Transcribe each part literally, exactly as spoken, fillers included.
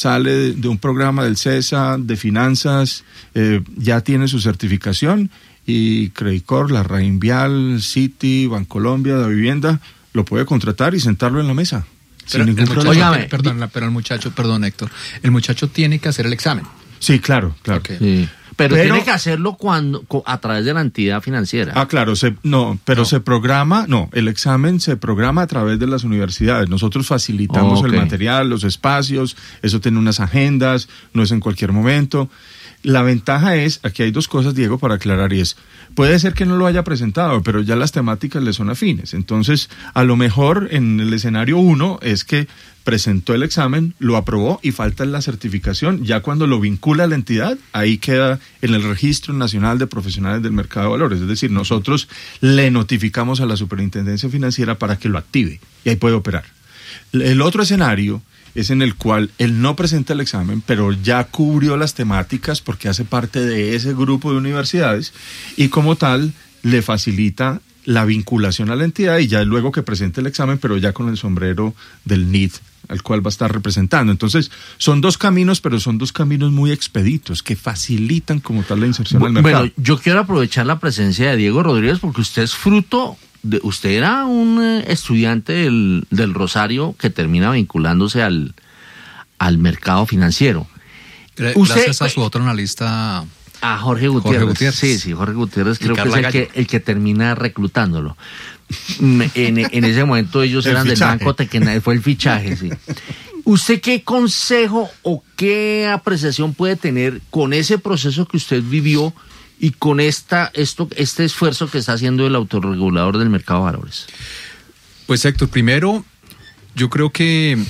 sale de, de un programa del CESA de finanzas, eh, ya tiene su certificación y Credicor, la Rainvial, Citi, Bancolombia, La Vivienda, lo puede contratar y sentarlo en la mesa. Pero sin ningún muchacho, problema. Óigame, perdón, pero el muchacho, perdón Héctor, el muchacho tiene que hacer el examen. Sí, claro, claro. Okay. Sí. Pero, Pero- tiene que hacerlo cuando a través de la entidad financiera. Ah, claro, se, no, pero No. se programa, no, el examen se programa a través de las universidades. Nosotros facilitamos Oh, ok. el material, los espacios, eso tiene unas agendas, no es en cualquier momento. La ventaja es, aquí hay dos cosas, Diego, para aclarar, y es, puede ser que no lo haya presentado, pero ya las temáticas le son afines. Entonces, a lo mejor en el escenario uno es que presentó el examen, lo aprobó y falta la certificación. Ya cuando lo vincula a la entidad, ahí queda en el Registro Nacional de Profesionales del Mercado de Valores. Es decir, nosotros le notificamos a la Superintendencia Financiera para que lo active y ahí puede operar. El otro escenario es en el cual él no presenta el examen, pero ya cubrió las temáticas porque hace parte de ese grupo de universidades y como tal le facilita la vinculación a la entidad y ya luego que presente el examen, pero ya con el sombrero del N I D al cual va a estar representando. Entonces, son dos caminos, pero son dos caminos muy expeditos que facilitan como tal la inserción al mercado. Bueno, yo quiero aprovechar la presencia de Diego Rodríguez porque usted es fruto de, usted era un eh, estudiante del, del Rosario que termina vinculándose al, al mercado financiero. Gra- Usted- Gracias a su otro analista. A Jorge Gutiérrez. Jorge Gutiérrez. Sí, sí, Jorge Gutiérrez Y creo que es Carla el Gallo. que, el que termina reclutándolo. Mm, En, en ese momento ellos El eran del fichaje. Banco Tequenay, fue el fichaje, sí. ¿Usted qué consejo o qué apreciación puede tener con ese proceso que usted vivió y con esta esto este esfuerzo que está haciendo el autorregulador del mercado de valores? Pues Héctor, primero, yo creo que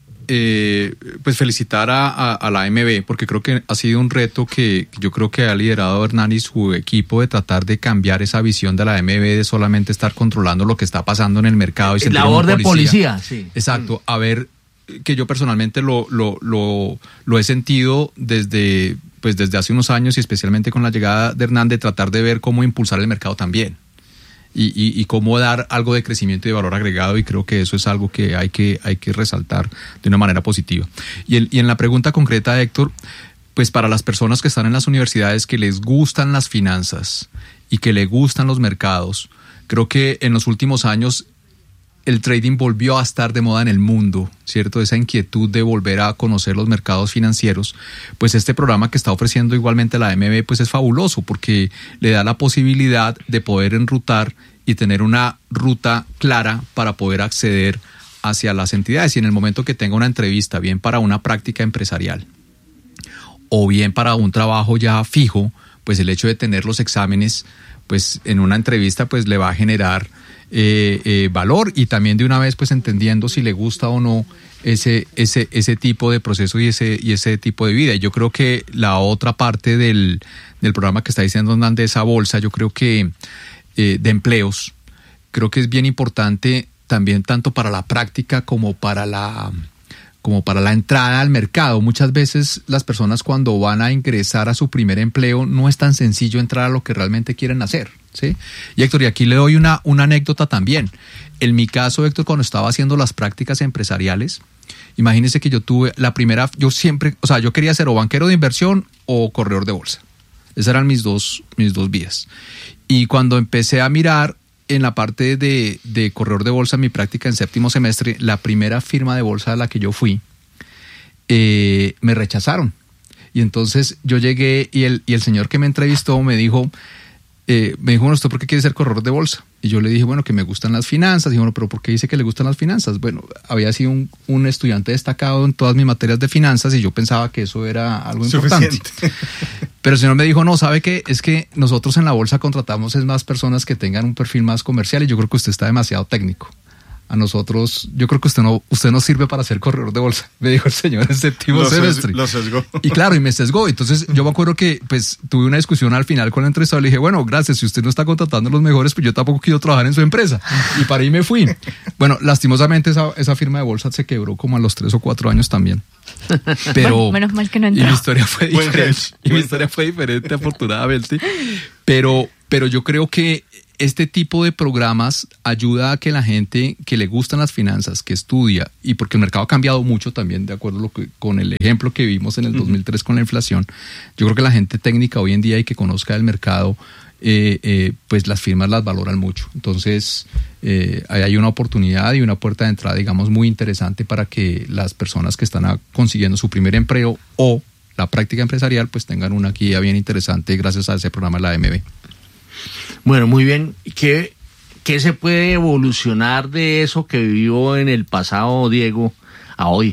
eh, pues felicitar a, a, a la A M B, porque creo que ha sido un reto que yo creo que ha liderado Hernán y su equipo de tratar de cambiar esa visión de la A M B de solamente estar controlando lo que está pasando en el mercado. Y sentir Labor un de policía, sí. Exacto, a ver, que yo personalmente lo, lo, lo, lo he sentido desde, pues desde hace unos años y especialmente con la llegada de Hernán, de tratar de ver cómo impulsar el mercado también. Y, y, y cómo dar algo de crecimiento y de valor agregado, y creo que eso es algo que hay que, hay que resaltar de una manera positiva. Y, el, y en la pregunta concreta, Héctor, pues para las personas que están en las universidades que les gustan las finanzas y que les gustan los mercados, creo que en los últimos años el trading volvió a estar de moda en el mundo, ¿cierto? Esa inquietud de volver a conocer los mercados financieros, pues este programa que está ofreciendo igualmente la A M B pues es fabuloso porque le da la posibilidad de poder enrutar y tener una ruta clara para poder acceder hacia las entidades, y en el momento que tenga una entrevista, bien para una práctica empresarial o bien para un trabajo ya fijo, pues el hecho de tener los exámenes pues en una entrevista pues le va a generar Eh, eh, valor, y también de una vez pues entendiendo si le gusta o no ese ese ese tipo de proceso y ese y ese tipo de vida. Y yo creo que la otra parte del, del programa que está diciendo Hernán, de esa bolsa, yo creo que eh, de empleos, creo que es bien importante también tanto para la práctica como para la como para la entrada al mercado. Muchas veces las personas cuando van a ingresar a su primer empleo no es tan sencillo entrar a lo que realmente quieren hacer, ¿sí? Y Héctor, y aquí le doy una, una anécdota también. En mi caso, Héctor, cuando estaba haciendo las prácticas empresariales, imagínese que yo tuve la primera, yo siempre, o sea, yo quería ser o banquero de inversión o corredor de bolsa. Esas eran mis dos, mis dos vías. Y cuando empecé a mirar en la parte de, de corredor de bolsa, mi práctica en séptimo semestre, la primera firma de bolsa a la que yo fui, eh, me rechazaron. Y entonces yo llegué y el, y el señor que me entrevistó me dijo, eh, me dijo, bueno, ¿usted por qué quiere ser corredor de bolsa? Y yo le dije, bueno, que me gustan las finanzas. Y bueno, ¿pero por qué dice que le gustan las finanzas? Bueno, había sido un, un estudiante destacado en todas mis materias de finanzas y yo pensaba que eso era algo importante. Suficiente. Pero el señor me dijo, no, ¿sabe qué? Es que nosotros en la bolsa contratamos es más personas que tengan un perfil más comercial y yo creo que usted está demasiado técnico. A nosotros, yo creo que usted no usted no sirve para ser corredor de bolsa, me dijo el señor en séptimo Lo ses- semestre. lo sesgó. Y claro, y me sesgó. Entonces yo me acuerdo que pues tuve una discusión al final con el entrevistador. Le dije, bueno, gracias, si usted no está contratando a los mejores, pues yo tampoco quiero trabajar en su empresa. Y para ahí me fui. Bueno, lastimosamente esa, esa firma de bolsa se quebró como a los tres o cuatro años también. Pero Bueno, menos mal que no y entró. mi historia fue Buen diferente. hedge, Y mi buen historia fue diferente, afortunadamente. Pero, pero yo creo que este tipo de programas ayuda a que la gente que le gustan las finanzas, que estudia, y porque el mercado ha cambiado mucho también, de acuerdo a lo que, con el ejemplo que vimos en el dos mil tres con la inflación, yo creo que la gente técnica hoy en día y que conozca el mercado, eh, eh, pues las firmas las valoran mucho. Entonces, eh, ahí hay una oportunidad y una puerta de entrada, digamos, muy interesante para que las personas que están a, consiguiendo su primer empleo o la práctica empresarial, pues tengan una guía bien interesante gracias a ese programa de la A M B. Bueno, muy bien. ¿Qué, ¿Qué se puede evolucionar de eso que vivió en el pasado, Diego, a hoy?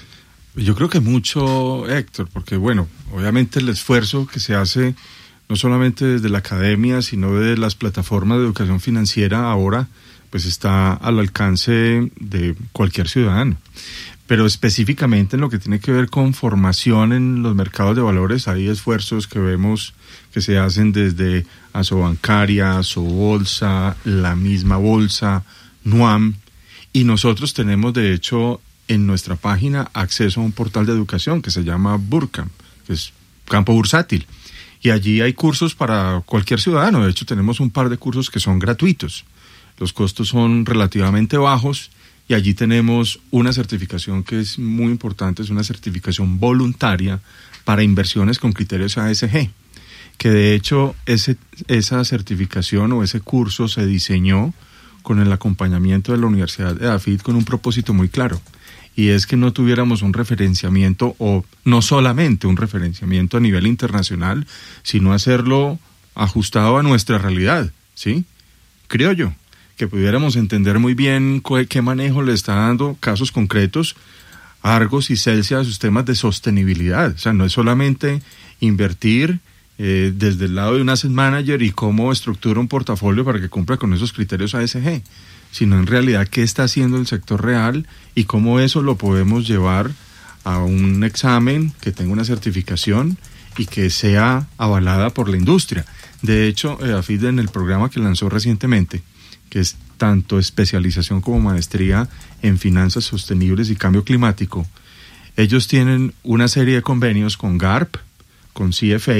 Yo creo que mucho, Héctor, porque bueno, obviamente el esfuerzo que se hace no solamente desde la academia, sino de las plataformas de educación financiera ahora, pues está al alcance de cualquier ciudadano. Pero específicamente en lo que tiene que ver con formación en los mercados de valores, hay esfuerzos que vemos que se hacen desde Asobancaria, Asobolsa, la misma bolsa, NUAM, y nosotros tenemos de hecho en nuestra página acceso a un portal de educación que se llama Burcamp, que es campo bursátil, y allí hay cursos para cualquier ciudadano. De hecho tenemos un par de cursos que son gratuitos, los costos son relativamente bajos, y allí tenemos una certificación que es muy importante, es una certificación voluntaria para inversiones con criterios A S G, que de hecho ese, esa certificación o ese curso se diseñó con el acompañamiento de la Universidad de Dafit con un propósito muy claro, y es que no tuviéramos un referenciamiento, o no solamente un referenciamiento a nivel internacional, sino hacerlo ajustado a nuestra realidad, ¿sí? Creo yo que pudiéramos entender muy bien qué manejo le está dando casos concretos Argos y Celsia a sus temas de sostenibilidad. O sea, no es solamente invertir eh, desde el lado de un asset manager y cómo estructura un portafolio para que cumpla con esos criterios A S G, sino en realidad qué está haciendo el sector real y cómo eso lo podemos llevar a un examen que tenga una certificación y que sea avalada por la industria. De hecho, eh, Dafit en el programa que lanzó recientemente, que es tanto especialización como maestría en finanzas sostenibles y cambio climático, ellos tienen una serie de convenios con G A R P, con C F A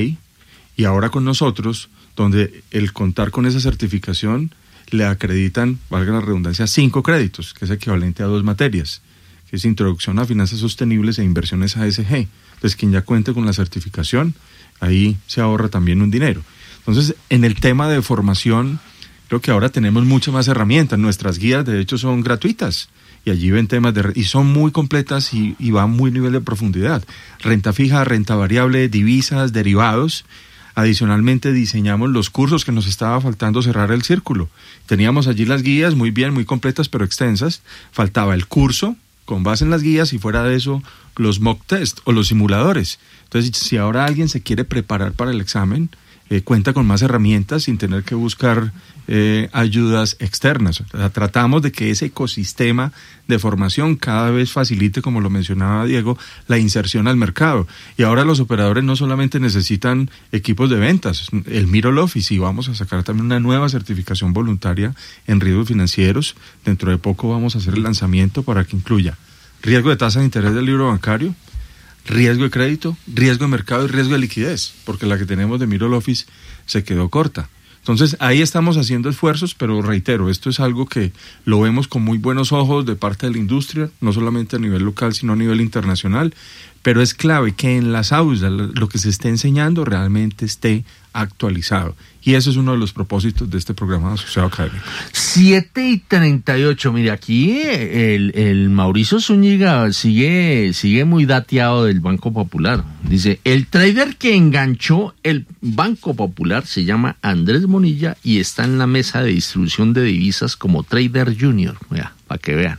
y ahora con nosotros, donde el contar con esa certificación le acreditan, valga la redundancia, cinco créditos, que es equivalente a dos materias, que es Introducción a Finanzas Sostenibles e Inversiones A S G. Entonces, quien ya cuente con la certificación, ahí se ahorra también un dinero. Entonces, en el tema de formación, creo que ahora tenemos muchas más herramientas. Nuestras guías, de hecho, son gratuitas y allí ven temas de y son muy completas y, y van muy nivel de profundidad. Renta fija, renta variable, divisas, derivados. Adicionalmente diseñamos los cursos que nos estaba faltando cerrar el círculo. Teníamos allí las guías muy bien, muy completas pero extensas. Faltaba el curso con base en las guías y fuera de eso los mock test o los simuladores. Entonces, si ahora alguien se quiere preparar para el examen, Eh, cuenta con más herramientas sin tener que buscar eh, ayudas externas. O sea, tratamos de que ese ecosistema de formación cada vez facilite, como lo mencionaba Diego, la inserción al mercado. Y ahora los operadores no solamente necesitan equipos de ventas, el Middle Office, y vamos a sacar también una nueva certificación voluntaria en riesgos financieros. Dentro de poco vamos a hacer el lanzamiento para que incluya riesgo de tasa de interés del libro bancario, riesgo de crédito, riesgo de mercado y riesgo de liquidez, porque la que tenemos de Middle Office se quedó corta. Entonces ahí estamos haciendo esfuerzos, pero reitero, esto es algo que lo vemos con muy buenos ojos de parte de la industria, no solamente a nivel local, sino a nivel internacional, pero es clave que en las aulas lo que se esté enseñando realmente esté actualizado. Y eso es uno de los propósitos de este programa asociado académico. siete y treinta y ocho, mire, aquí el, el Mauricio Zúñiga sigue, sigue muy dateado del Banco Popular. Dice, el trader que enganchó el Banco Popular se llama Andrés Monilla y está en la mesa de distribución de divisas como trader junior. Mira, para que vean.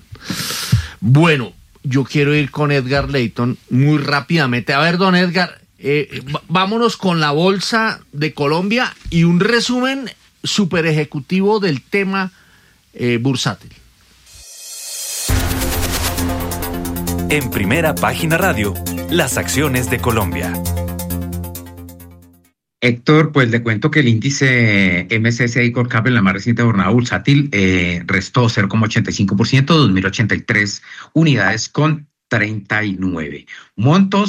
Bueno, yo quiero ir con Edgar Leighton muy rápidamente. A ver, don Edgar, eh, vámonos con la Bolsa de Colombia y un resumen super ejecutivo del tema eh, bursátil. En Primera Página Radio, las acciones de Colombia. Héctor, pues le cuento que el índice M S C I Colcap en la más reciente jornada bursátil eh, restó cero coma ochenta y cinco por ciento, dos mil ochenta y tres unidades con treinta y nueve. Montos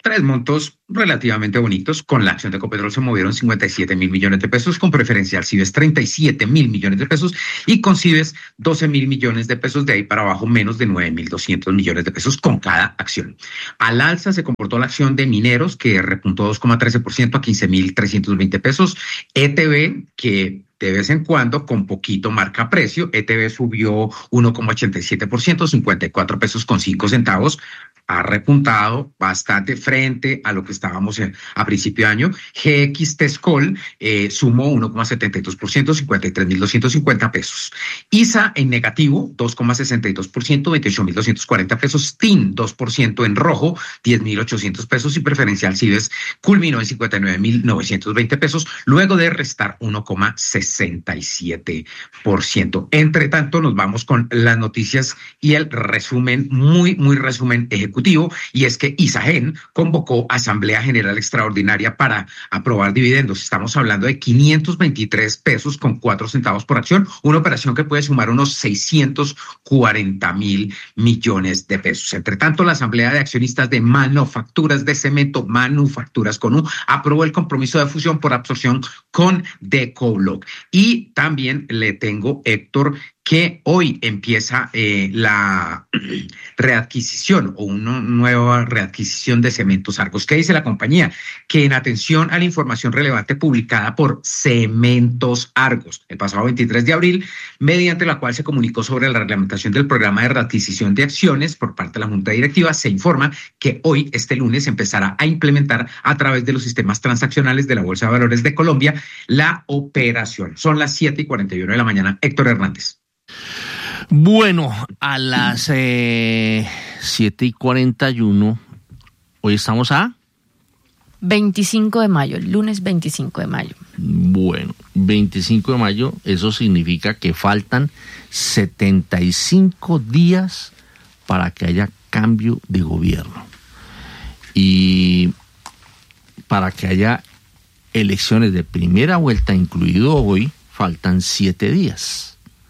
tres montos relativamente bonitos. Con la acción de Ecopetrol se movieron cincuenta y siete mil millones de pesos, con preferencial Cibes treinta y siete mil millones de pesos y con Cibes doce mil millones de pesos. De ahí para abajo menos de nueve mil doscientos millones de pesos con cada acción. Al alza se comportó la acción de Mineros, que repuntó dos coma trece por ciento a quince mil trescientos veinte pesos. E T B, que de vez en cuando con poquito marca precio. E T B subió uno coma ochenta y siete por ciento, cincuenta y cuatro pesos con cinco centavos. Ha repuntado bastante frente a lo que estábamos en, a principio de año. G X Tescol eh, sumó uno coma setenta y dos por ciento, cincuenta y tres mil doscientos cincuenta pesos. I S A en negativo, dos coma sesenta y dos por ciento, veintiocho mil doscientos cuarenta pesos. T I N, dos por ciento en rojo, diez mil ochocientos pesos. Y preferencial Cibes culminó en cincuenta y nueve mil novecientos veinte pesos, luego de restar uno coma sesenta y siete por ciento. Entre tanto, nos vamos con las noticias y el resumen, muy, muy resumen ejecutivo. Y es que ISAGEN convocó Asamblea General Extraordinaria para aprobar dividendos. Estamos hablando de quinientos veintitrés pesos con cuatro centavos por acción, una operación que puede sumar unos seiscientos cuarenta mil millones de pesos. Entre tanto, la Asamblea de Accionistas de Manufacturas de Cemento, Manufacturas con U, aprobó el compromiso de fusión por absorción con Decobloc. Y también le tengo, Héctor, que hoy empieza eh, la readquisición o una nueva readquisición de Cementos Argos. ¿Qué dice la compañía? Que en atención a la información relevante publicada por Cementos Argos el pasado veintitrés de abril, mediante la cual se comunicó sobre la reglamentación del programa de readquisición de acciones por parte de la Junta Directiva, se informa que hoy, este lunes, empezará a implementar a través de los sistemas transaccionales de la Bolsa de Valores de Colombia la operación. Son las siete y cuarenta y uno de la mañana. Héctor Hernández. Bueno, a las eh, siete y cuarenta y uno, hoy estamos a... veinticinco de mayo, el lunes veinticinco de mayo. Bueno, veinticinco de mayo, eso significa que faltan setenta y cinco días para que haya cambio de gobierno. Y para que haya elecciones de primera vuelta, incluido hoy, faltan siete días.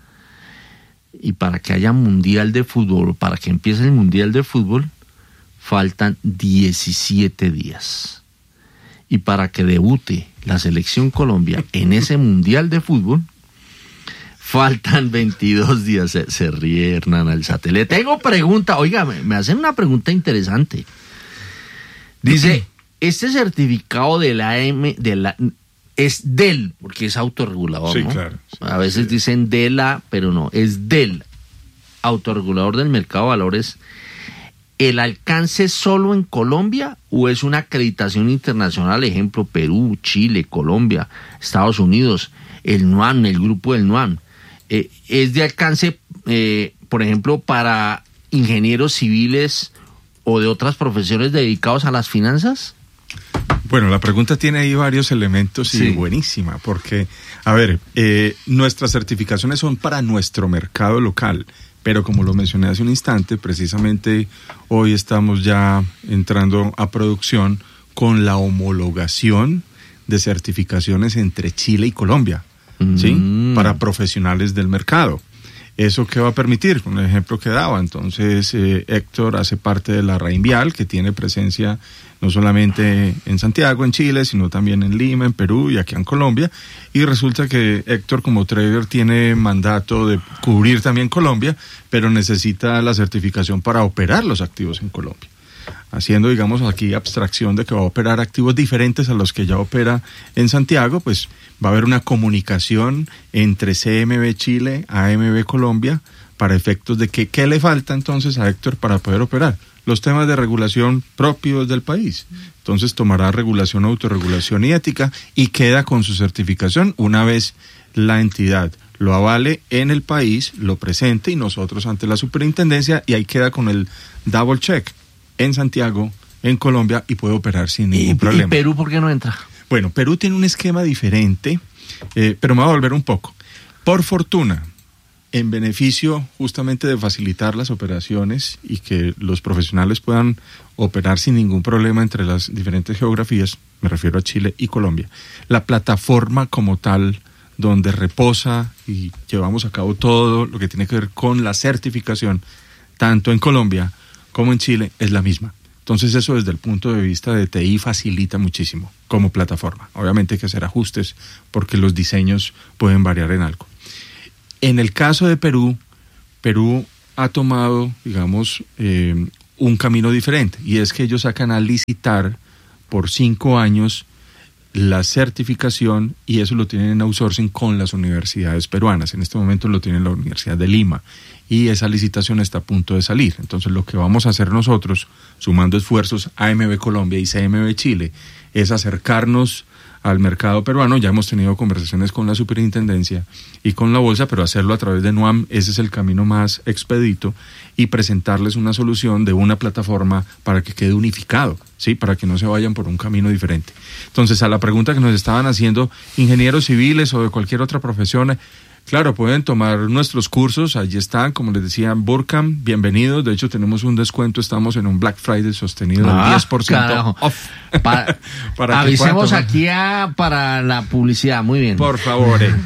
Y para que haya mundial de fútbol, para que empiece el mundial de fútbol, faltan diecisiete días. Y para que debute la selección Colombia en ese mundial de fútbol, faltan veintidós días. Se, se ríe Hernán Alzate. Le tengo pregunta, oiga, me, me hacen una pregunta interesante. Dice, este certificado de la M, de la es del, porque es autorregulador, sí, ¿no? Claro, sí, a veces sí. Dicen de la, pero no, es del autorregulador del mercado de valores. ¿El alcance solo en Colombia o es una acreditación internacional? Ejemplo, Perú, Chile, Colombia, Estados Unidos, el NUAN, el grupo del NUAN. Eh, ¿Es de alcance, eh, por ejemplo, para ingenieros civiles o de otras profesiones dedicados a las finanzas? Bueno, la pregunta tiene ahí varios elementos y sí. buenísima, porque, a ver, eh, nuestras certificaciones son para nuestro mercado local, pero como lo mencioné hace un instante, precisamente hoy estamos ya entrando a producción con la homologación de certificaciones entre Chile y Colombia, mm. ¿sí? Para profesionales del mercado. ¿Eso qué va a permitir? Con el ejemplo que daba, entonces eh, Héctor hace parte de la Reinvial, que tiene presencia no solamente en Santiago, en Chile, sino también en Lima, en Perú y aquí en Colombia, y resulta que Héctor como trader tiene mandato de cubrir también Colombia, pero necesita la certificación para operar los activos en Colombia. Haciendo, digamos, aquí abstracción de que va a operar activos diferentes a los que ya opera en Santiago, pues va a haber una comunicación entre C M B Chile, A M B Colombia, para efectos de que qué le falta entonces a Héctor para poder operar. Los temas de regulación propios del país. Entonces tomará regulación, autorregulación y ética y queda con su certificación una vez la entidad lo avale en el país, lo presente y nosotros ante la superintendencia, y ahí queda con el double check en Santiago, en Colombia, y puede operar sin ningún ¿Y, problema. ¿Y Perú por qué no entra? Bueno, Perú tiene un esquema diferente, eh, pero me voy a volver un poco. Por fortuna, en beneficio justamente de facilitar las operaciones y que los profesionales puedan operar sin ningún problema entre las diferentes geografías, me refiero a Chile y Colombia, la plataforma como tal, donde reposa y llevamos a cabo todo lo que tiene que ver con la certificación, tanto en Colombia como en Chile, es la misma. Entonces eso desde el punto de vista de T I facilita muchísimo como plataforma. Obviamente hay que hacer ajustes porque los diseños pueden variar en algo. En el caso de Perú, Perú ha tomado, digamos, eh, un camino diferente, y es que ellos sacan a licitar por cinco años la certificación, y eso lo tienen en outsourcing con las universidades peruanas. En este momento lo tiene la Universidad de Lima, y esa licitación está a punto de salir. Entonces lo que vamos a hacer nosotros, sumando esfuerzos A M B Colombia y C M B Chile, es acercarnos al mercado peruano. Ya hemos tenido conversaciones con la superintendencia y con la bolsa, pero hacerlo a través de NUAM, ese es el camino más expedito, y presentarles una solución de una plataforma para que quede unificado, ¿sí? Para que no se vayan por un camino diferente. Entonces, a la pregunta que nos estaban haciendo ingenieros civiles o de cualquier otra profesión, claro, pueden tomar nuestros cursos, allí están, como les decía, Burkham, bienvenidos. De hecho, tenemos un descuento, estamos en un Black Friday sostenido Ah, del diez por ciento carajo. off. Pa- Para que avisemos puedan tomar. aquí a- para la publicidad, muy bien. Por favor. eh.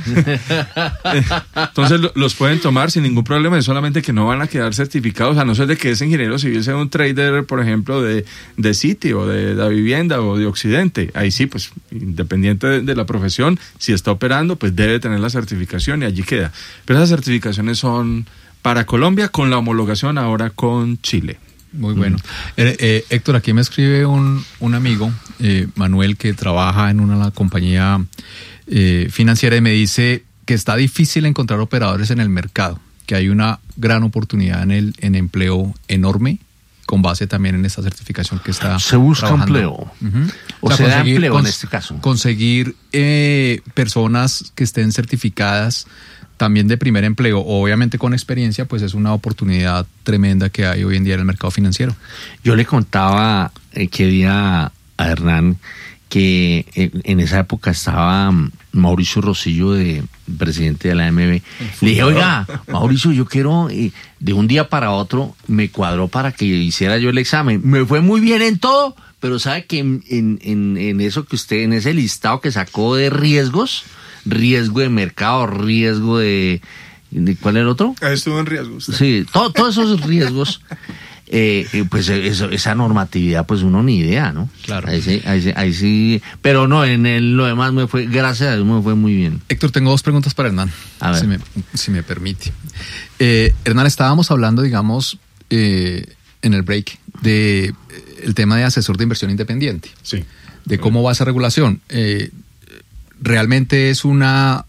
Entonces lo- los pueden tomar sin ningún problema, es solamente que no van a quedar certificados, a no ser de que ese ingeniero civil sea un trader, por ejemplo, de, de Citi o de la vivienda o de Occidente. Ahí sí, pues, independiente de, de la profesión, si está operando, pues debe tener la certificación y allí queda. Pero esas certificaciones son para Colombia con la homologación ahora con Chile. Muy bueno. Eh, eh, Héctor, aquí me escribe un, un amigo, eh, Manuel, que trabaja en una compañía eh, financiera, y me dice que está difícil encontrar operadores en el mercado, que hay una gran oportunidad en el en empleo enorme, con base también en esta certificación que está Se busca trabajando. empleo. Ujú. O se da conseguir- empleo en cons- este caso. Conseguir eh, personas que estén certificadas también de primer empleo, obviamente con experiencia, pues es una oportunidad tremenda que hay hoy en día en el mercado financiero. Yo le contaba eh, que día a Hernán que eh, en esa época estaba mm, Mauricio Rosillo, de presidente de la A M B. Le dije, oiga, Mauricio, yo quiero, eh, de un día para otro, me cuadró para que hiciera yo el examen. Me fue muy bien en todo, pero sabe que en, en, en, en eso que usted, en ese listado que sacó de riesgos, riesgo de mercado, riesgo de... ¿de ¿Cuál era el otro? Estuvo en riesgo usted. Sí, todo, todos esos riesgos, eh, eh, pues eso, esa normatividad, pues uno ni idea, ¿no? Claro. Ahí sí, ahí sí, ahí sí, pero no, en el, lo demás me fue, gracias a Dios me fue muy bien. Héctor, tengo dos preguntas para Hernán, A ver. si me, si me permite. Eh, Hernán, estábamos hablando, digamos, eh, en el break, de eh, el tema de asesor de inversión independiente, Sí. de cómo va esa regulación. Eh, realmente es una,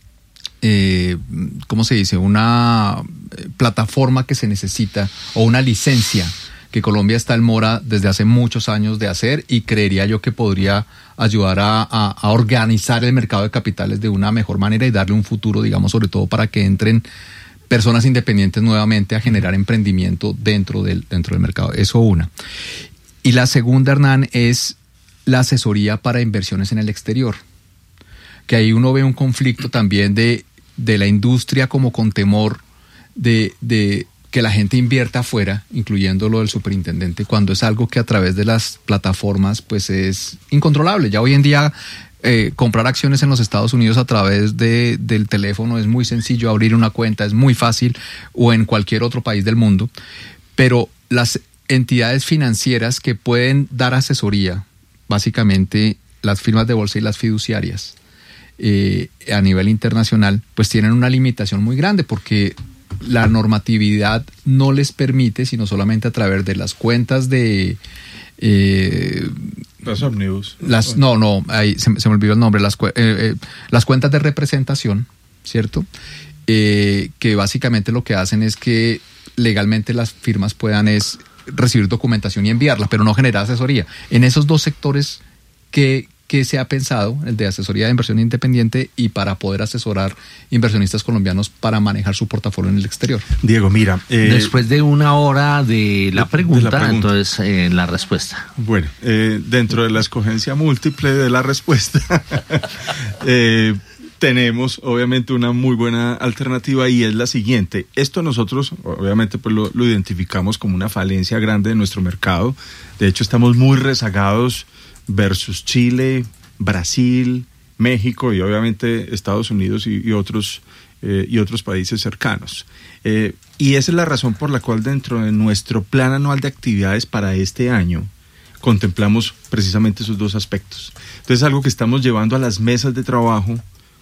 eh, ¿cómo se dice? Una eh, plataforma que se necesita, o una licencia que Colombia está en mora desde hace muchos años de hacer, y creería yo que podría ayudar a, a, a organizar el mercado de capitales de una mejor manera y darle un futuro, digamos, sobre todo para que entren personas independientes nuevamente a generar emprendimiento dentro del, dentro del mercado. Eso una. Y la segunda, Hernán, es la asesoría para inversiones en el exterior, que ahí uno ve un conflicto también de, de la industria como con temor de, de que la gente invierta afuera, incluyendo lo del superintendente, cuando es algo que a través de las plataformas pues es incontrolable. Ya hoy en día eh, comprar acciones en los Estados Unidos a través de, del teléfono es muy sencillo, abrir una cuenta es muy fácil, o en cualquier otro país del mundo, pero las entidades financieras que pueden dar asesoría, básicamente las firmas de bolsa y las fiduciarias, eh, a nivel internacional, pues tienen una limitación muy grande, porque la normatividad no les permite, sino solamente a través de las cuentas de... Eh, Las ómnibus. las, no, no, ahí se, se me olvidó el nombre, las, cue- eh, eh, las cuentas de representación, ¿cierto? Eh, que básicamente lo que hacen es que legalmente las firmas puedan es recibir documentación y enviarla, pero no generar asesoría. En esos dos sectores que, que se ha pensado, el de asesoría de inversión independiente y para poder asesorar inversionistas colombianos para manejar su portafolio en el exterior. Diego, mira. eh, Después de una hora de la de- pregunta, de la pregunta. entonces eh, la respuesta. Bueno, eh, dentro de la escogencia múltiple de la respuesta, eh, tenemos obviamente una muy buena alternativa, y es la siguiente. Esto nosotros obviamente pues lo, lo identificamos como una falencia grande de nuestro mercado. De hecho, estamos muy rezagados versus Chile, Brasil, México y obviamente Estados Unidos y, y otros eh, y otros países cercanos. Eh, y esa es la razón por la cual dentro de nuestro plan anual de actividades para este año contemplamos precisamente esos dos aspectos. Entonces, algo que estamos llevando a las mesas de trabajo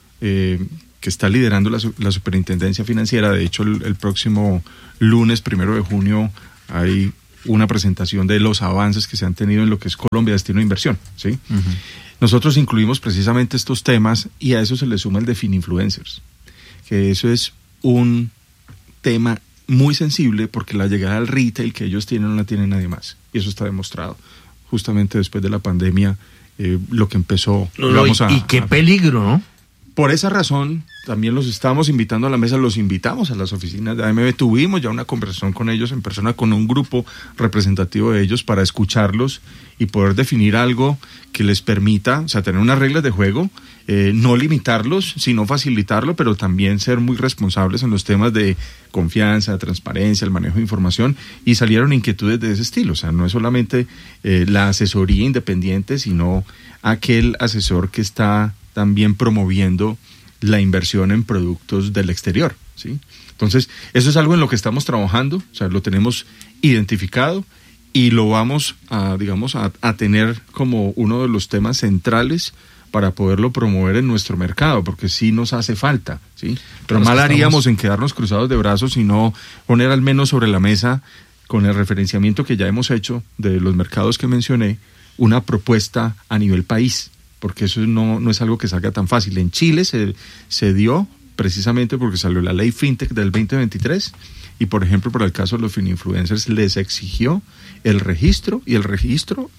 eh, que está liderando la, la Superintendencia Financiera. De hecho, el, el próximo lunes, primero de junio, hay una presentación de los avances que se han tenido en lo que es Colombia Destino de Inversión, ¿sí? Uh-huh. Nosotros incluimos precisamente estos temas y a eso se le suma el de Fininfluencers, que eso es un tema muy sensible porque la llegada al retail que ellos tienen no la tiene nadie más. Y eso está demostrado. Justamente después de la pandemia, eh, lo que empezó... No, no, y, a, y qué a, peligro, ¿no? Por esa razón, también los estamos invitando a la mesa, los invitamos a las oficinas de A M B. Tuvimos ya una conversación con ellos en persona, con un grupo representativo de ellos para escucharlos y poder definir algo que les permita, o sea, tener unas reglas de juego, eh, no limitarlos, sino facilitarlo, pero también ser muy responsables en los temas de confianza, transparencia, el manejo de información, y salieron inquietudes de ese estilo. O sea, no es solamente eh, la asesoría independiente, sino aquel asesor que está también promoviendo la inversión en productos del exterior, ¿sí? Entonces, eso es algo en lo que estamos trabajando, o sea, lo tenemos identificado y lo vamos a, digamos, a, a tener como uno de los temas centrales para poderlo promover en nuestro mercado, porque sí nos hace falta, ¿sí? Pero mal haríamos en quedarnos cruzados de brazos y no poner al menos sobre la mesa, con el referenciamiento que ya hemos hecho de los mercados que mencioné, una propuesta a nivel país, porque eso no, no es algo que salga tan fácil. En Chile se, se dio precisamente porque salió la ley FinTech del veinte veintitrés y, por ejemplo, para el caso de los Fininfluencers les exigió el registro y el registro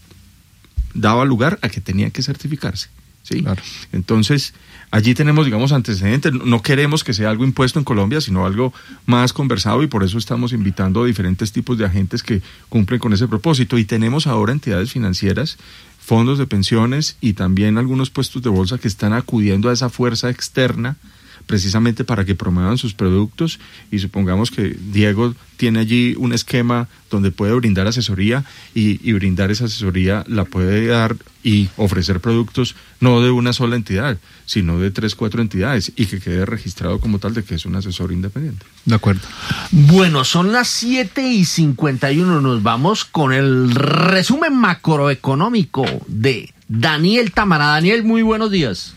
daba lugar a que tenían que certificarse, ¿sí? Claro. Entonces, allí tenemos, digamos, antecedentes. No queremos que sea algo impuesto en Colombia, sino algo más conversado y por eso estamos invitando a diferentes tipos de agentes que cumplen con ese propósito. Y tenemos ahora entidades financieras, fondos de pensiones y también algunos puestos de bolsa que están acudiendo a esa fuerza externa precisamente para que promuevan sus productos, y supongamos que Diego tiene allí un esquema donde puede brindar asesoría y, y brindar esa asesoría la puede dar y ofrecer productos no de una sola entidad, sino de tres, cuatro entidades y que quede registrado como tal de que es un asesor independiente. De acuerdo. Bueno, son las siete y cincuenta y uno, nos vamos con el resumen macroeconómico de Daniel Támara. Daniel, muy buenos días.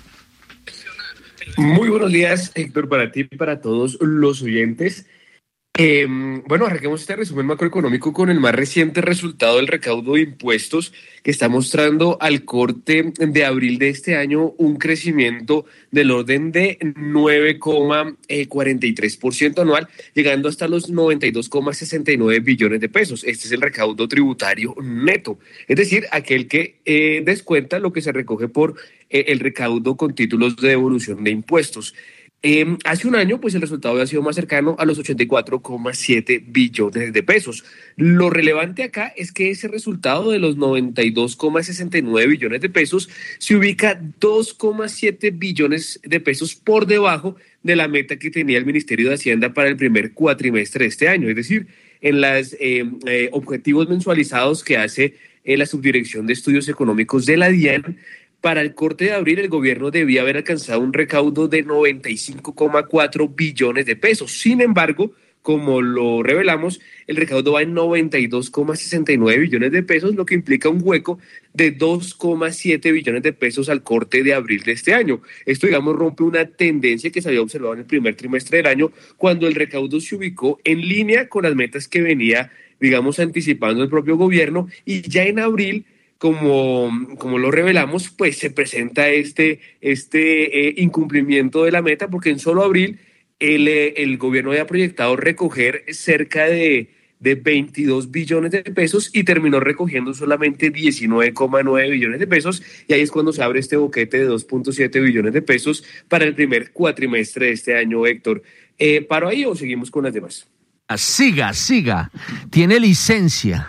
Muy buenos días, Héctor, para ti y para todos los oyentes. Eh, bueno, arranquemos este resumen macroeconómico con el más reciente resultado del recaudo de impuestos, que está mostrando al corte de abril de este año un crecimiento del orden de nueve coma cuarenta y tres por ciento anual, llegando hasta los noventa y dos coma sesenta y nueve billones de pesos. Este es el recaudo tributario neto, es decir, aquel que eh, descuenta lo que se recoge por eh, el recaudo con títulos de devolución de impuestos. Eh, hace un año, pues el resultado había sido más cercano a los ochenta y cuatro coma siete billones de pesos. Lo relevante acá es que ese resultado de los noventa y dos coma sesenta y nueve billones de pesos se ubica dos coma siete billones de pesos por debajo de la meta que tenía el Ministerio de Hacienda para el primer cuatrimestre de este año. Es decir, en los eh, eh, objetivos mensualizados que hace eh, la Subdirección de Estudios Económicos de la DIAN, para el corte de abril, el gobierno debía haber alcanzado un recaudo de noventa y cinco coma cuatro billones de pesos. Sin embargo, como lo revelamos, el recaudo va en noventa y dos coma sesenta y nueve billones de pesos, lo que implica un hueco de dos coma siete billones de pesos al corte de abril de este año. Esto, digamos, rompe una tendencia que se había observado en el primer trimestre del año, cuando el recaudo se ubicó en línea con las metas que venía, digamos, anticipando el propio gobierno, y ya en abril, Como, como lo revelamos, pues se presenta este, este eh, incumplimiento de la meta, porque en solo abril el, el gobierno había proyectado recoger cerca de, de veintidós billones de pesos y terminó recogiendo solamente diecinueve coma nueve billones de pesos, y ahí es cuando se abre este boquete de dos punto siete billones de pesos para el primer cuatrimestre de este año, Héctor. Eh, ¿Paro ahí o seguimos con las demás? Siga, siga. Tiene licencia.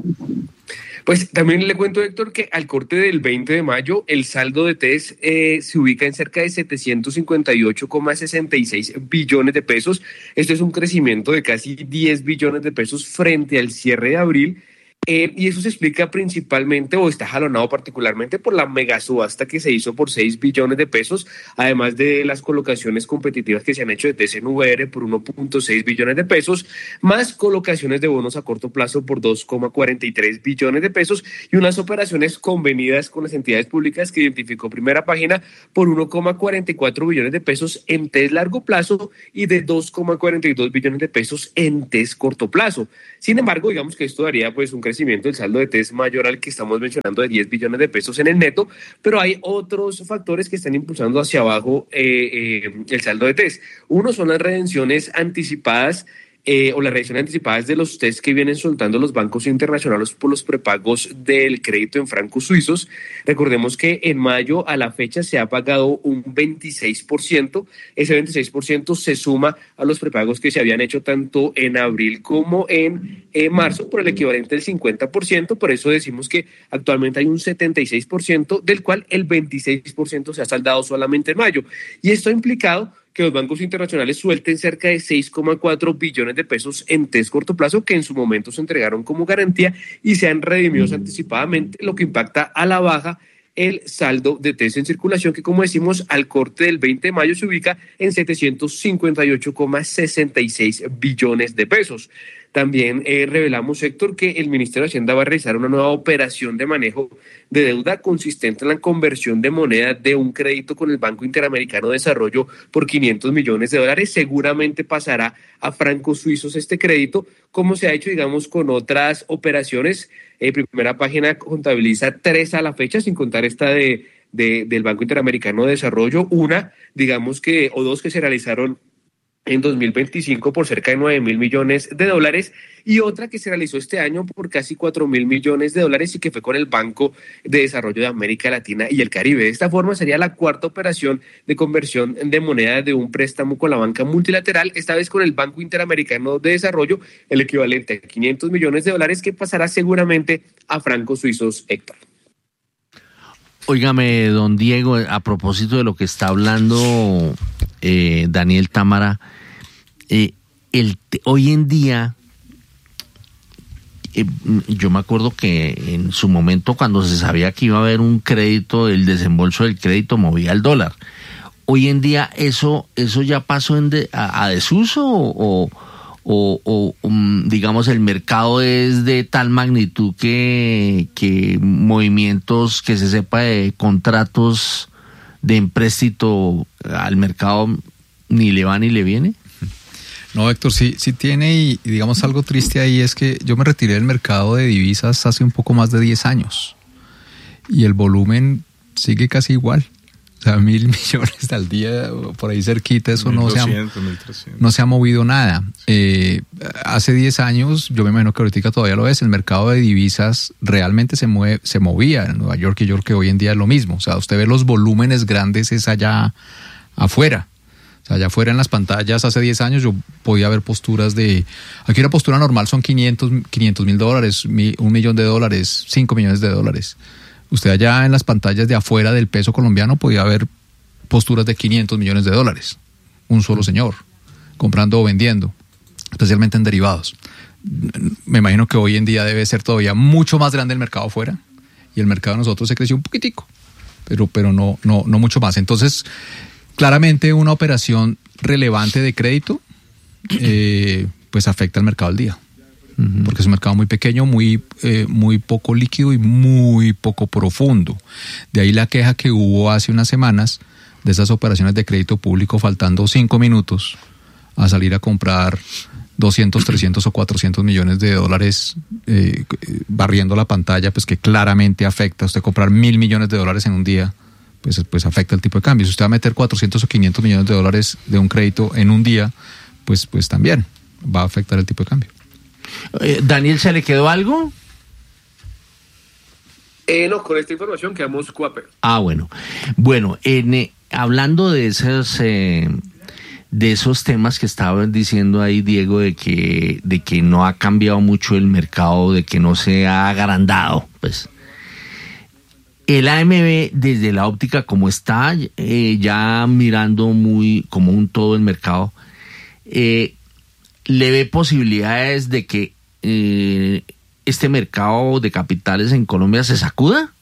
Pues también le cuento, Héctor, que al corte del veinte de mayo el saldo de T E S eh, se ubica en cerca de setecientos cincuenta y ocho coma sesenta y seis billones de pesos. Esto es un crecimiento de casi diez billones de pesos frente al cierre de abril. Eh, y eso se explica principalmente, o está jalonado particularmente, por la mega subasta que se hizo por seis billones de pesos, además de las colocaciones competitivas que se han hecho de T C N V R por uno punto seis billones de pesos, más colocaciones de bonos a corto plazo por dos coma cuarenta y tres billones de pesos y unas operaciones convenidas con las entidades públicas que identificó Primera Página por uno coma cuarenta y cuatro billones de pesos en T E S largo plazo y de dos coma cuarenta y dos billones de pesos en T E S corto plazo. Sin embargo, digamos que esto daría pues un crecimiento del saldo de T E S mayor al que estamos mencionando de diez billones de pesos en el neto, pero hay otros factores que están impulsando hacia abajo eh, eh, el saldo de T E S. Uno son las redenciones anticipadas Eh, o las redenciones anticipadas de los test que vienen soltando los bancos internacionales por los prepagos del crédito en francos suizos. Recordemos que en mayo a la fecha se ha pagado un veintiséis por ciento. Ese veintiséis por ciento se suma a los prepagos que se habían hecho tanto en abril como en, en marzo por el equivalente del cincuenta por ciento. Por eso decimos que actualmente hay un setenta y seis por ciento, del cual el veintiséis por ciento se ha saldado solamente en mayo. Y esto ha implicado que los bancos internacionales suelten cerca de seis coma cuatro billones de pesos en T E S corto plazo que en su momento se entregaron como garantía y sean redimidos anticipadamente, lo que impacta a la baja el saldo de T E S en circulación, que como decimos al corte del veinte de mayo se ubica en setecientos cincuenta y ocho coma sesenta y seis billones de pesos. También eh, revelamos, Héctor, que el Ministerio de Hacienda va a realizar una nueva operación de manejo de deuda consistente en la conversión de moneda de un crédito con el Banco Interamericano de Desarrollo por quinientos millones de dólares. Seguramente pasará a francos suizos este crédito, como se ha hecho, digamos, con otras operaciones. Eh, Primera Página contabiliza tres a la fecha, sin contar esta de, de del Banco Interamericano de Desarrollo. Una, digamos que, o dos que se realizaron en dos mil veinticinco por cerca de nueve mil millones de dólares y otra que se realizó este año por casi cuatro mil millones de dólares y que fue con el Banco de Desarrollo de América Latina y el Caribe. De esta forma sería la cuarta operación de conversión de moneda de un préstamo con la banca multilateral, esta vez con el Banco Interamericano de Desarrollo, el equivalente a quinientos millones de dólares que pasará seguramente a francos suizos, Héctor. Óigame, don Diego, a propósito de lo que está hablando eh, Daniel Támara, eh, el, hoy en día, eh, yo me acuerdo que en su momento cuando se sabía que iba a haber un crédito, el desembolso del crédito movía el dólar. Hoy en día eso eso ya pasó en de, a, a desuso o, o, o um, digamos el mercado es de tal magnitud que, que movimientos que se sepa de contratos de empréstito al mercado ni le va ni le viene. No, Héctor, sí, sí tiene y, y digamos algo triste ahí es que yo me retiré del mercado de divisas hace un poco más de diez años y el volumen sigue casi igual. O sea, mil millones al día, por ahí cerquita, eso no se, ha, no se ha movido nada. Eh, hace diez años, yo me imagino que ahorita todavía lo es, el mercado de divisas realmente se mueve, se movía en Nueva York y York, que hoy en día es lo mismo. O sea, usted ve los volúmenes grandes es allá afuera. O sea, allá afuera en las pantallas hace diez años yo podía ver posturas de... Aquí una postura normal son quinientos mil dólares, un millón de dólares, cinco millones de dólares. Usted allá en las pantallas de afuera del peso colombiano podía ver posturas de quinientos millones de dólares. Un solo señor, comprando o vendiendo, especialmente en derivados. Me imagino que hoy en día debe ser todavía mucho más grande el mercado afuera y el mercado de nosotros se creció un poquitico, pero, pero no, no, no mucho más. Entonces, claramente una operación relevante de crédito eh, pues afecta al mercado al día. Porque es un mercado muy pequeño, muy, eh, muy poco líquido y muy poco profundo. De ahí la queja que hubo hace unas semanas de esas operaciones de crédito público faltando cinco minutos a salir a comprar doscientos, trescientos o cuatrocientos millones de dólares eh, barriendo la pantalla, pues que claramente afecta. Usted comprar mil millones de dólares en un día, pues, pues afecta el tipo de cambio. Si usted va a meter cuatrocientos o quinientos millones de dólares de un crédito en un día, pues, pues también va a afectar el tipo de cambio. Eh, Daniel, ¿se le quedó algo? Eh, no, con esta información quedamos cuape. Ah, bueno. Bueno, en, eh, hablando de esos, eh, de esos temas que estaban diciendo ahí, Diego, de que, de que no ha cambiado mucho el mercado, de que no se ha agrandado, pues el A M B desde la óptica como está, eh, ya mirando muy como un todo el mercado, eh, le ve posibilidades de que eh, este mercado de capitales en Colombia se sacuda?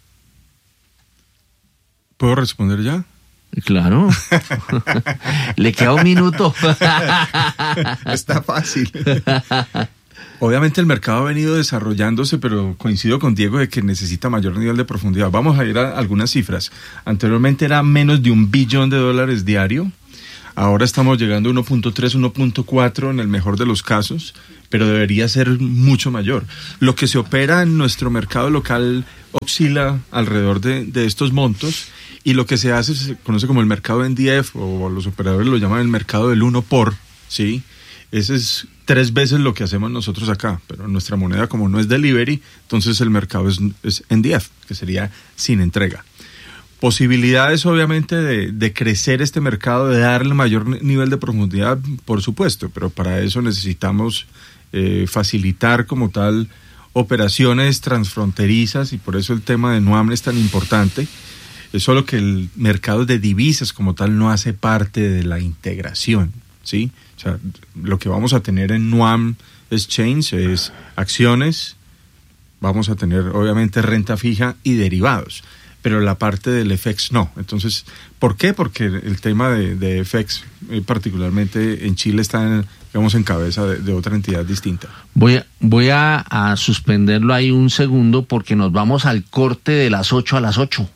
¿Puedo responder ya? Claro. Le queda un minuto. Está fácil. Obviamente el mercado ha venido desarrollándose, pero coincido con Diego de que necesita mayor nivel de profundidad. Vamos a ir a algunas cifras. Anteriormente era menos de un billón de dólares diario. Ahora estamos llegando a uno punto tres, uno punto cuatro en el mejor de los casos, pero debería ser mucho mayor. Lo que se opera en nuestro mercado local oscila alrededor de, de estos montos, y lo que se hace se conoce como el mercado N D F, o los operadores lo llaman el mercado del uno por, ¿sí? Ese es tres veces lo que hacemos nosotros acá, pero nuestra moneda, como no es delivery, entonces el mercado es, es N D F, que sería sin entrega. Posibilidades, obviamente, de, de crecer este mercado, de darle mayor nivel de profundidad, por supuesto, pero para eso necesitamos eh, facilitar como tal operaciones transfronterizas, y por eso el tema de NUAM es tan importante. Es solo que el mercado de divisas como tal no hace parte de la integración, ¿sí? O sea, lo que vamos a tener en NUAM Exchange es acciones, vamos a tener obviamente renta fija y derivados, pero la parte del F X no. Entonces, ¿por qué? Porque el tema de, de F X, eh, particularmente en Chile, está en, digamos, en cabeza de, de otra entidad distinta. Voy, a, voy a, a suspenderlo ahí un segundo porque nos vamos al corte de las ocho a las ocho.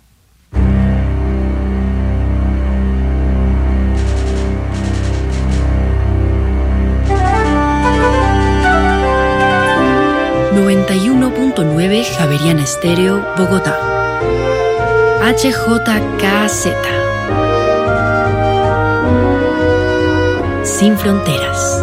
noventa y uno punto nueve Javeriana Estéreo, Bogotá. H J K Z. Sin fronteras.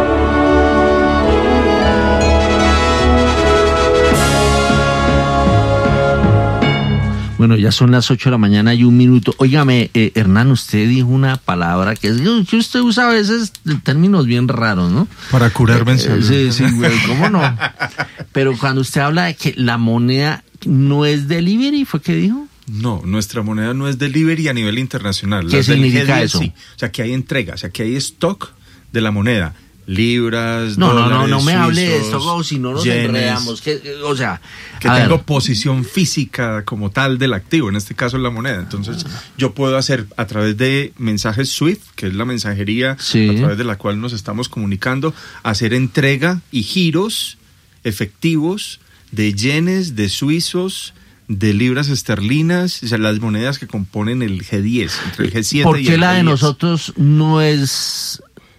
Bueno, ya son las ocho de la mañana y un minuto. Óigame, eh, Hernán, usted dijo una palabra que, es, que usted usa a veces términos bien raros, ¿no? Para curar vencedores. Eh, sí, sí, güey, ¿cómo no? Pero cuando usted habla de que la moneda no es delivery, ¿fue que dijo? No, nuestra moneda no es delivery a nivel internacional. ¿Qué Las del significa G diez eso? Sí. O sea, que hay entrega, o sea, que hay stock de la moneda. Libras, no, dólares, no, no, no me suizos, hable de esto, oh, si no nos yenes, enredamos. Que, o sea, que a tengo ver. posición física como tal del activo, en este caso es la moneda. Entonces, yo puedo hacer a través de mensajes SWIFT, que es la mensajería Sí. a través de la cual nos estamos comunicando, hacer entrega y giros efectivos de yenes, de suizos, de libras esterlinas, o sea, las monedas que componen el G diez, entre el G siete ¿Por y qué el la G de diez. nosotros no es,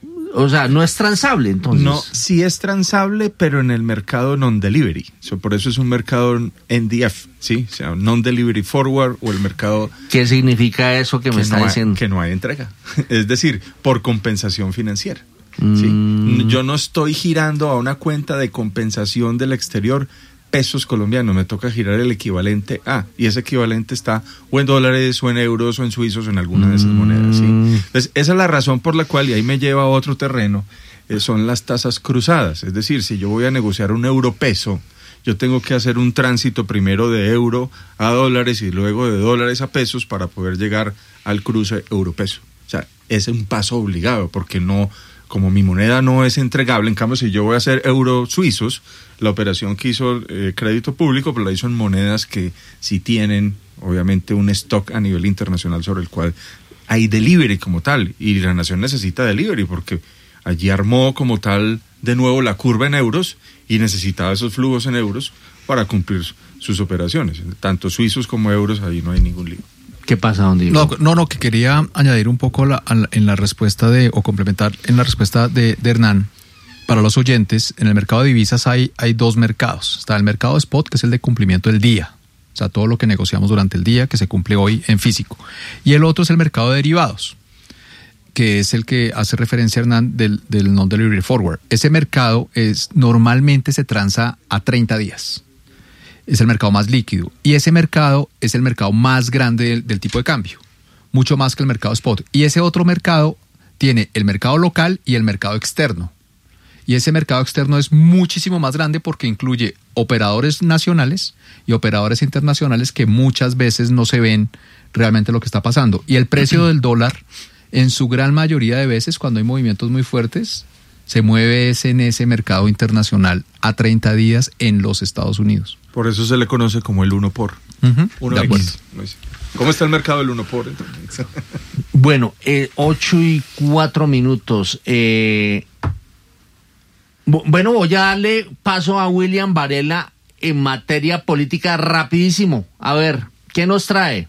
o sea, no es transable entonces? No, sí es transable, pero en el mercado non-delivery. So, por eso es un mercado N D F, ¿sí? O sea, non-delivery forward, o el mercado ¿Qué significa eso que me que está no hay, diciendo? que no hay entrega. Es decir, por compensación financiera. ¿sí? Mm. Yo no estoy girando a una cuenta de compensación del exterior pesos colombianos, me toca girar el equivalente a, y ese equivalente está o en dólares, o en euros, o en suizos, o en alguna de esas monedas. ¿sí? Entonces, esa es la razón por la cual, y ahí me lleva a otro terreno, eh, son las tasas cruzadas. Es decir, si yo voy a negociar un euro peso, yo tengo que hacer un tránsito primero de euro a dólares y luego de dólares a pesos para poder llegar al cruce euro-peso. O sea, es un paso obligado, porque no, como mi moneda no es entregable. En cambio, si yo voy a hacer euro suizos, la operación que hizo eh, Crédito Público, pues la hizo en monedas que sí tienen, obviamente, un stock a nivel internacional sobre el cual hay delivery como tal, y la nación necesita delivery porque allí armó como tal de nuevo la curva en euros y necesitaba esos flujos en euros para cumplir sus operaciones. Tanto suizos como euros, ahí no hay ningún lío. ¿Qué pasa, don Diego? No, no, no, que quería añadir un poco la, a la- en la respuesta de, o complementar en la respuesta de, de Hernán. Para los oyentes, en el mercado de divisas hay, hay dos mercados. Está el mercado spot, que es el de cumplimiento del día. O sea, todo lo que negociamos durante el día, que se cumple hoy en físico. Y el otro es el mercado de derivados, que es el que hace referencia Hernán del, del non-delivery forward. Ese mercado es normalmente se transa a treinta días. Es el mercado más líquido. Y ese mercado es el mercado más grande del, del tipo de cambio. Mucho más que el mercado spot. Y ese otro mercado tiene el mercado local y el mercado externo. Y ese mercado externo es muchísimo más grande porque incluye operadores nacionales y operadores internacionales que muchas veces no se ven realmente lo que está pasando. Y el precio del dólar, en su gran mayoría de veces, cuando hay movimientos muy fuertes, se mueve es en ese mercado internacional a treinta días en los Estados Unidos. Por eso se le conoce como el uno por. Uh-huh. Uno de acuerdo. X. ¿Cómo está el mercado del uno por? Entonces? Bueno, eh, ocho y cuatro minutos. Eh, bueno, voy a darle paso a William Varela en materia política rapidísimo. A ver, ¿qué nos trae?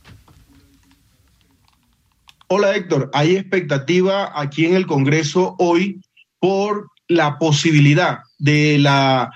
Hola Héctor, hay expectativa aquí en el Congreso hoy por la posibilidad de la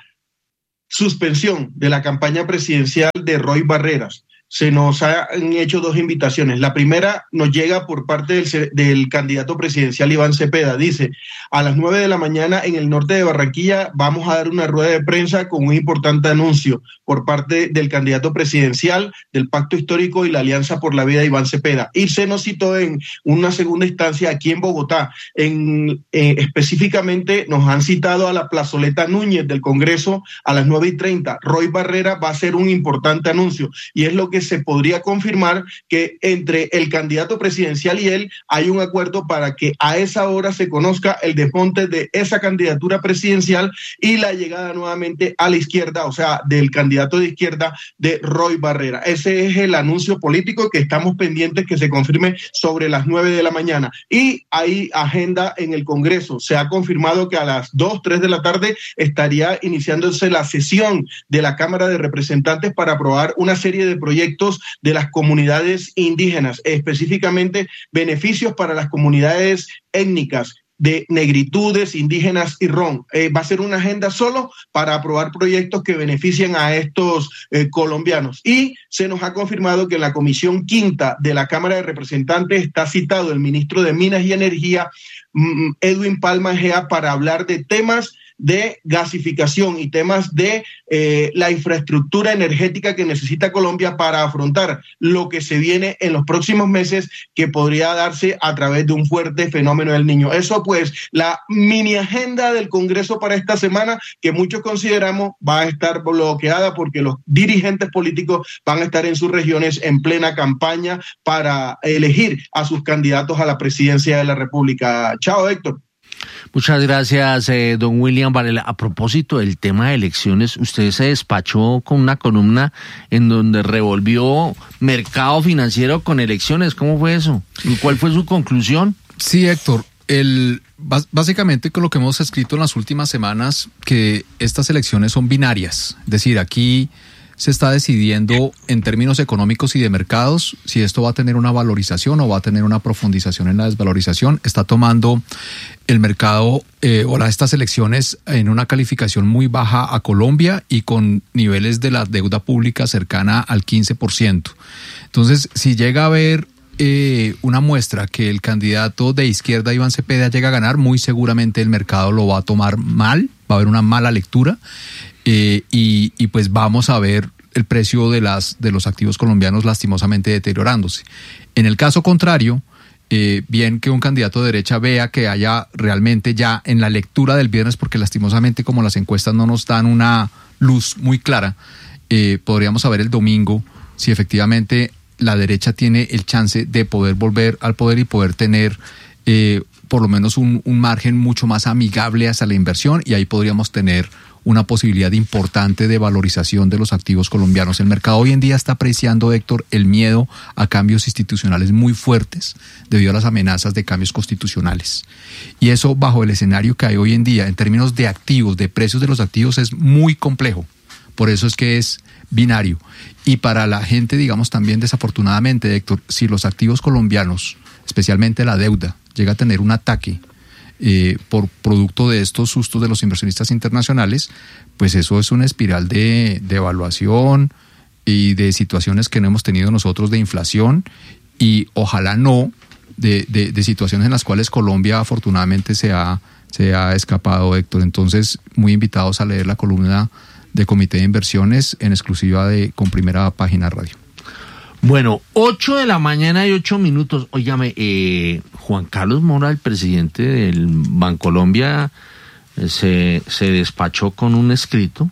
suspensión de la campaña presidencial de Roy Barreras. Se nos han hecho dos invitaciones. La primera nos llega por parte del, del candidato presidencial Iván Cepeda. Dice, a las nueve de la mañana en el norte de Barranquilla vamos a dar una rueda de prensa con un importante anuncio por parte del candidato presidencial del Pacto Histórico y la Alianza por la Vida, Iván Cepeda. Y se nos citó en una segunda instancia aquí en Bogotá. En, eh, específicamente nos han citado a la plazoleta Núñez del Congreso a las nueve y treinta. Roy Barrera va a hacer un importante anuncio y es lo que se podría confirmar que entre el candidato presidencial y él hay un acuerdo para que a esa hora se conozca el desmonte de esa candidatura presidencial y la llegada nuevamente a la izquierda, o sea, del candidato de izquierda de Roy Barrera. Ese es el anuncio político que estamos pendientes que se confirme sobre las nueve de la mañana. Y hay agenda en el Congreso. Se ha confirmado que a las dos, tres de la tarde estaría iniciándose la sesión de la Cámara de Representantes para aprobar una serie de proyectos de las comunidades indígenas, específicamente beneficios para las comunidades étnicas de negritudes, indígenas y ron. Eh, va a ser una agenda solo para aprobar proyectos que beneficien a estos eh, colombianos. Y se nos ha confirmado que en la Comisión Quinta de la Cámara de Representantes está citado el ministro de Minas y Energía, mm, Edwin Palma Egea, para hablar de temas de gasificación y temas de eh, la infraestructura energética que necesita Colombia para afrontar lo que se viene en los próximos meses, que podría darse a través de un fuerte fenómeno del Niño. Eso pues, la mini agenda del Congreso para esta semana, que muchos consideramos va a estar bloqueada porque los dirigentes políticos van a estar en sus regiones en plena campaña para elegir a sus candidatos a la presidencia de la República. Chao, Héctor. Muchas gracias, eh, don William Varela. A propósito del tema de elecciones, usted se despachó con una columna en donde revolvió mercado financiero con elecciones. ¿Cómo fue eso? ¿Y cuál fue su conclusión? Sí, Héctor. El, básicamente con lo que hemos escrito en las últimas semanas, que estas elecciones son binarias. Es decir, aquí se está decidiendo en términos económicos y de mercados si esto va a tener una valorización o va a tener una profundización en la desvalorización. Está tomando el mercado eh, o estas elecciones en una calificación muy baja a Colombia y con niveles de la deuda pública cercana al quince por ciento. Entonces, si llega a haber eh, una muestra que el candidato de izquierda, Iván Cepeda, llega a ganar, muy seguramente el mercado lo va a tomar mal, va a haber una mala lectura. Eh, y, y pues vamos a ver el precio de las de los activos colombianos lastimosamente deteriorándose. En el caso contrario, eh, bien que un candidato de derecha vea que haya realmente ya en la lectura del viernes, porque lastimosamente como las encuestas no nos dan una luz muy clara, eh, podríamos saber el domingo si efectivamente la derecha tiene el chance de poder volver al poder y poder tener eh, por lo menos un, un margen mucho más amigable hacia la inversión, y ahí podríamos tener una posibilidad importante de valorización de los activos colombianos. El mercado hoy en día está apreciando, Héctor, el miedo a cambios institucionales muy fuertes debido a las amenazas de cambios constitucionales. Y eso, bajo el escenario que hay hoy en día, en términos de activos, de precios de los activos, es muy complejo. Por eso es que es binario. Y para la gente, digamos, también desafortunadamente, Héctor, si los activos colombianos, especialmente la deuda, llega a tener un ataque Eh, por producto de estos sustos de los inversionistas internacionales, pues eso es una espiral de, de evaluación y de situaciones que no hemos tenido nosotros de inflación, y ojalá no de, de, de situaciones en las cuales Colombia afortunadamente se ha, se ha escapado, Héctor. Entonces, muy invitados a leer la columna de Comité de Inversiones en exclusiva de Con Primera Página Radio. Bueno, ocho de la mañana y ocho minutos. Óigame, eh, Juan Carlos Mora, el presidente del Bancolombia, eh, se, se despachó con un escrito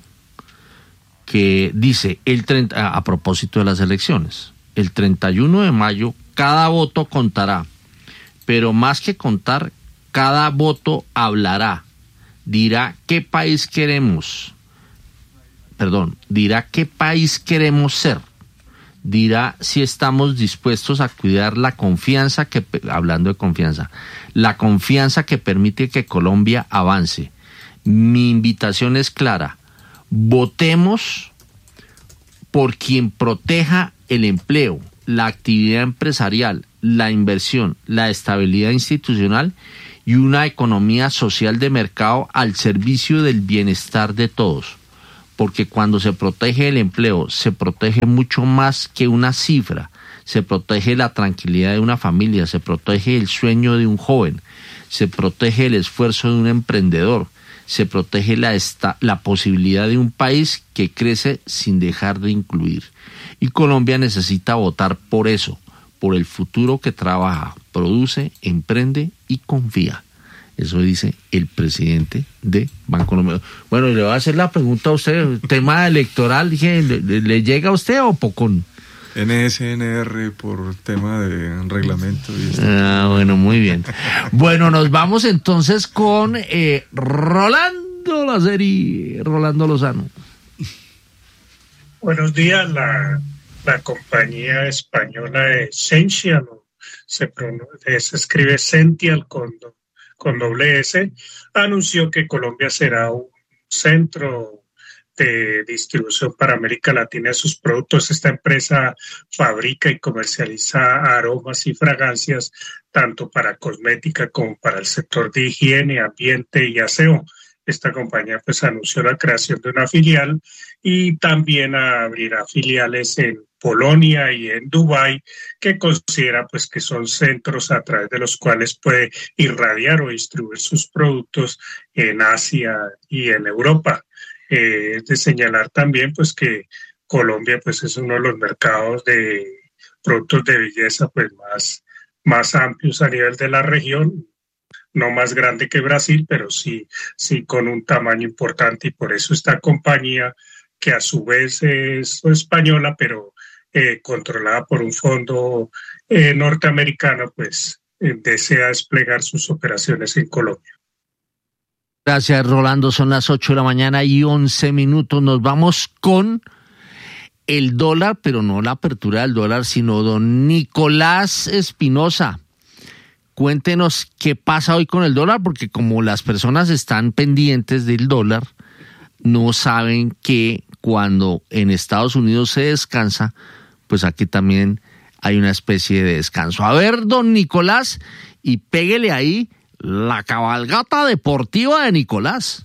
que dice, el treinta, a, a propósito de las elecciones, el treinta y uno de mayo cada voto contará, pero más que contar, cada voto hablará, dirá qué país queremos, perdón, dirá qué país queremos ser, dirá si estamos dispuestos a cuidar la confianza que, hablando de confianza, la confianza que permite que Colombia avance. Mi invitación es clara, votemos por quien proteja el empleo, la actividad empresarial, la inversión, la estabilidad institucional y una economía social de mercado al servicio del bienestar de todos. Porque cuando se protege el empleo, se protege mucho más que una cifra, se protege la tranquilidad de una familia, se protege el sueño de un joven, se protege el esfuerzo de un emprendedor, se protege la, esta, la posibilidad de un país que crece sin dejar de incluir. Y Colombia necesita votar por eso, por el futuro que trabaja, produce, emprende y confía. Eso dice el presidente de Bancolombia. Bueno, le voy a hacer la pregunta a usted, tema electoral, dije, ¿le, le llega a usted o Pocón? N S N R por tema de reglamento. Y esto. Ah, bueno, muy bien. Bueno, nos vamos entonces con eh, Rolando la serie, Rolando Lozano. Buenos días, la, la compañía española Essential, se, pronuncia, se escribe Sential con con doble S, anunció que Colombia será un centro de distribución para América Latina de sus productos. Esta empresa fabrica y comercializa aromas y fragancias tanto para cosmética como para el sector de higiene, ambiente y aseo. Esta compañía pues anunció la creación de una filial y también abrirá filiales en Polonia y en Dubái, que considera pues que son centros a través de los cuales puede irradiar o distribuir sus productos en Asia y en Europa. Eh, es de señalar también pues que Colombia pues es uno de los mercados de productos de belleza pues más, más amplios a nivel de la región, no más grande que Brasil, pero sí, sí con un tamaño importante, y por eso esta compañía, que a su vez es española, pero eh, controlada por un fondo eh, norteamericano, pues eh, desea desplegar sus operaciones en Colombia. Gracias, Rolando. Son las ocho de la mañana y once minutos. Nos vamos con el dólar, pero no la apertura del dólar, sino don Nicolás Espinosa. Cuéntenos qué pasa hoy con el dólar, porque como las personas están pendientes del dólar, no saben que cuando en Estados Unidos se descansa, pues aquí también hay una especie de descanso. A ver, don Nicolás, y péguele ahí la cabalgata deportiva de Nicolás.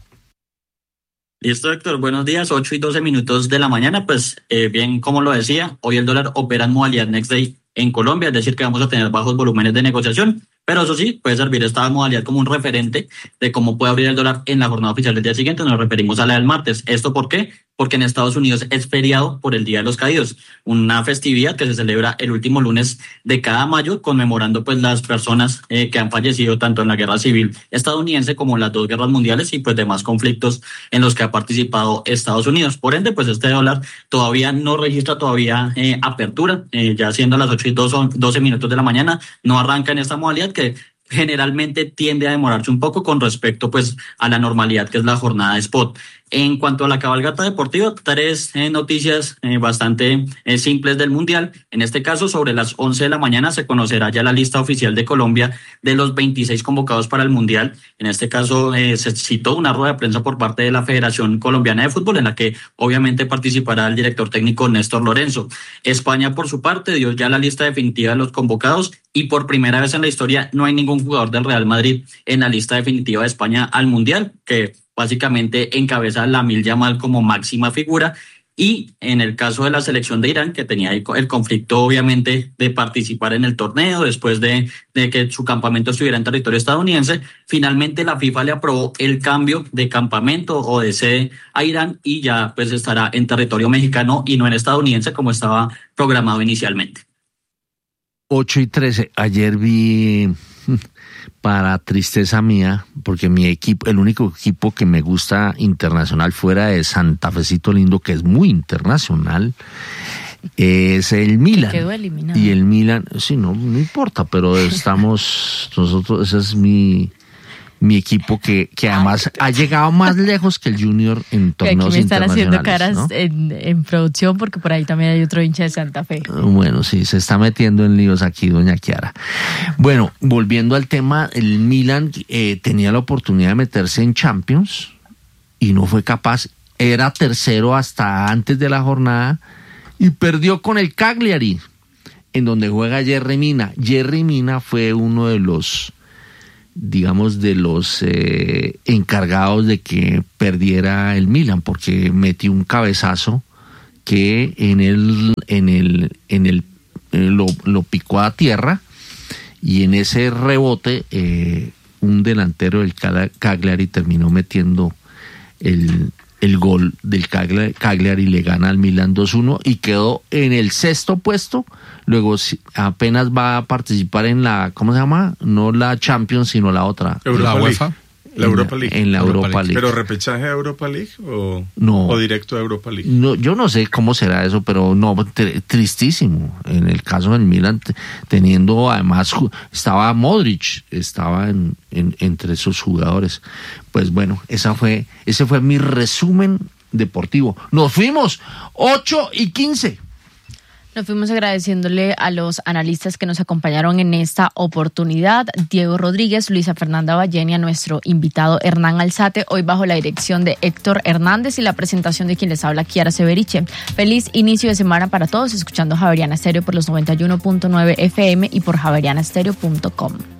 Listo, Héctor. Buenos días, ocho y doce minutos de la mañana. Pues eh, bien, como lo decía, hoy el dólar opera en modalidad Next Day en Colombia, es decir, que vamos a tener bajos volúmenes de negociación. Pero eso sí, puede servir esta modalidad como un referente de cómo puede abrir el dólar en la jornada oficial del día siguiente. Nos referimos a la del martes. ¿Esto por qué? Porque en Estados Unidos es feriado por el Día de los Caídos, una festividad que se celebra el último lunes de cada mayo, conmemorando pues las personas eh, que han fallecido tanto en la guerra civil estadounidense como en las dos guerras mundiales y pues demás conflictos en los que ha participado Estados Unidos. Por ende, pues este dólar todavía no registra todavía eh, apertura, eh, ya siendo las ocho y doce minutos de la mañana, no arranca en esta modalidad que generalmente tiende a demorarse un poco con respecto pues a la normalidad que es la jornada de spot. En cuanto a la cabalgata deportiva, tres eh, noticias eh, bastante eh, simples del Mundial. En este caso, sobre las once de la mañana se conocerá ya la lista oficial de Colombia de los veintiséis convocados para el Mundial. En este caso eh, se citó una rueda de prensa por parte de la Federación Colombiana de Fútbol, en la que obviamente participará el director técnico Néstor Lorenzo. España, por su parte, dio ya la lista definitiva de los convocados y por primera vez en la historia no hay ningún jugador del Real Madrid en la lista definitiva de España al Mundial, que básicamente encabeza a Lamine Yamal como máxima figura. Y en el caso de la selección de Irán, que tenía el conflicto obviamente de participar en el torneo después de, de que su campamento estuviera en territorio estadounidense, finalmente la FIFA le aprobó el cambio de campamento o de sede a Irán y ya pues estará en territorio mexicano y no en estadounidense como estaba programado inicialmente. ocho y trece, ayer vi, para tristeza mía, porque mi equipo, el único equipo que me gusta internacional fuera de Santa Fecito Lindo, que es muy internacional, es el Milan. Quedó eliminado. Y el Milan, sí, no, no importa, pero estamos, nosotros, ese es mi, mi equipo que, que además ha llegado más lejos que el Junior en Que aquí torneos me están haciendo internacionales, caras ¿no? en, en producción porque por ahí también hay otro hincha de Santa Fe. Bueno, sí, se está metiendo en líos aquí doña Kiara. Bueno, volviendo al tema, el Milan eh, tenía la oportunidad de meterse en Champions y no fue capaz. Era tercero hasta antes de la jornada y perdió con el Cagliari, en donde juega Yerry Mina. Yerry Mina fue uno de los, digamos, de los eh, encargados de que perdiera el Milan, porque metió un cabezazo que en el, en el, en el, eh, lo, lo picó a tierra, y en ese rebote eh, un delantero del Cagliari terminó metiendo el, el gol del Cagliari, Cagliari le gana al Milan dos uno y quedó en el sexto puesto. Luego apenas va a participar en la, ¿cómo se llama? No la Champions, sino la otra. Europa la League. UEFA. La Europa League. En la Europa, Europa League. ¿Pero repechaje a Europa League o, no, o directo a Europa League? No, yo no sé cómo será eso, pero no, tr- tristísimo. En el caso del Milan, t- teniendo además, estaba Modric, estaba en, en, entre sus jugadores. Pues bueno, esa fue, ese fue mi resumen deportivo. Nos fuimos, ocho y quince. Nos fuimos agradeciéndole a los analistas que nos acompañaron en esta oportunidad, Diego Rodríguez, Luisa Fernanda Ballén y a nuestro invitado Hernán Alzate, hoy bajo la dirección de Héctor Hernández y la presentación de quien les habla, Kiara Severiche. Feliz inicio de semana para todos, escuchando Javeriana Estéreo por los noventa y uno punto nueve F M y por javeriana estéreo punto com.